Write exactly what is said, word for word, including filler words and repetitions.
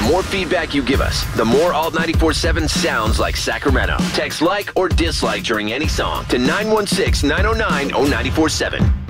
The more feedback you give us, the more Alt ninety-four point seven sounds like Sacramento. Text like or dislike during any song to nine one six, nine oh nine, oh nine four seven.